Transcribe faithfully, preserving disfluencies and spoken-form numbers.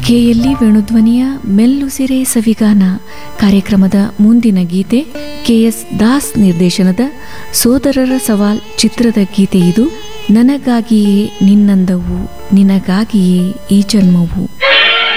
KLE ವೇಣುಧ್ವನಿಯ ಮೆಲ್ಲುಸಿರೆ ಸವಿಗಾನ ಕಾರ್ಯಕ್ರಮದ ಮುಂದಿನ ಗೀತೆ KS Das ನಿರ್ದೇಶನದ ಸೋದರರ ಸವಾಲ್ ಚಿತ್ರದ ಗೀತೆ ಇದು. ನನಗಾಗಿಯೇ ನಿನ್ನಂದವು, ನಿನಗಾಗಿಯೇ ಈ ಜನ್ಮವು.